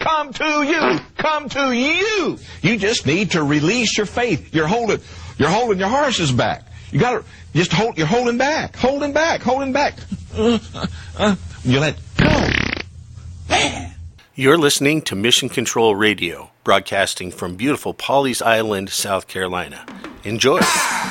come to you. Come to you. You just need to release your faith. You're holding your horses back. You got to just hold. You're holding back. Holding back. You let go. Man. You're listening to Mission Control Radio, broadcasting from beautiful Pawleys Island, South Carolina. Enjoy.